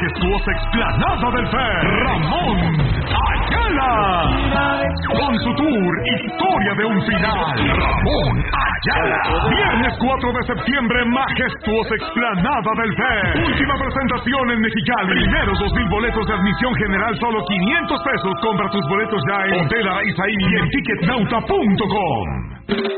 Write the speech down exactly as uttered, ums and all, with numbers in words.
majestuosa explanada del Fer, Ramón Ayala. Con su tour Historia de un Final, Ramón Ayala. Viernes cuatro de septiembre, majestuosa explanada del Fer. Última presentación en Mexicali. Primeros dos mil boletos de admisión general, solo quinientos pesos. Compra tus boletos ya en Hotel Araizaí y en ticket nauta punto com.